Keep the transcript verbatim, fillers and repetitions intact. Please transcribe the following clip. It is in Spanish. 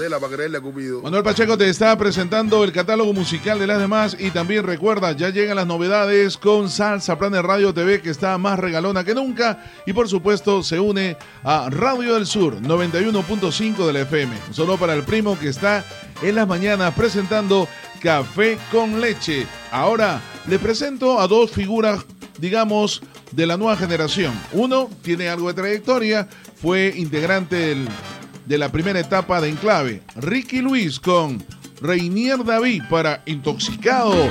candela para creerle a Cupido. Manuel Pacheco te está presentando el catálogo musical de las demás y también recuerda, ya llegan las novedades con Salsa Planet Radio T V, que está más regalona que nunca, y por supuesto se une a Radio del Sur noventa y uno punto cinco de la F M, solo para el primo que está en las mañanas presentando Café con Leche. Ahora le presento a dos figuras, digamos, de la nueva generación. Uno tiene algo de trayectoria, fue integrante del, de la primera etapa de Enclave, Ricky Luis con Reinier David para Intoxicado.